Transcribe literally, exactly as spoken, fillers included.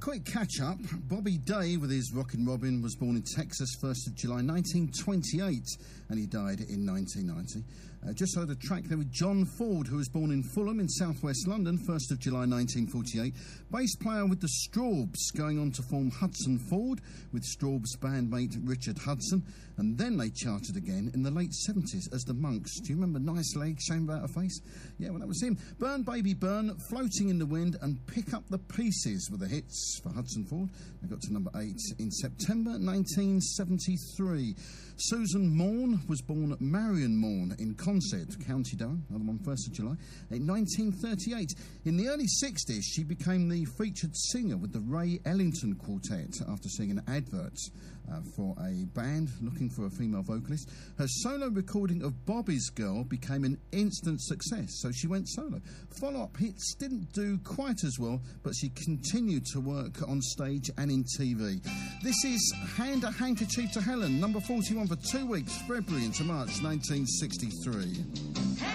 quick catch-up. Bobby Day, with his Rockin' Robin, was born in Texas, first of July nineteen twenty-eight, and he died in nineteen ninety. Uh, just heard a track there with John Ford, who was born in Fulham in southwest London, first of July nineteen forty-eight. Bass player with the Strawbs, going on to form Hudson Ford with Strawbs bandmate Richard Hudson, and then they charted again in the late seventies as the Monks. Do you remember Nice Leg, Shame About a Face? Yeah, well, that was him. Burn Baby Burn, Floating in the Wind, and Pick Up the Pieces were the hits for Hudson Ford. They got to number eight in September nineteen seventy-three. Susan Morn was born Marion Morn in Consett, County Durham, another one, first of July, in nineteen thirty-eight. In the early sixties, she became the featured singer with the Ray Ellington Quartet after seeing an advert uh, for a band looking for a female vocalist. Her solo recording of Bobby's Girl became an instant success, so she went solo. Follow-up hits didn't do quite as well, but she continued to work on stage and in T V. This is Hand a Handkerchief to Helen, number forty-one for two weeks, February into March nineteen sixty-three.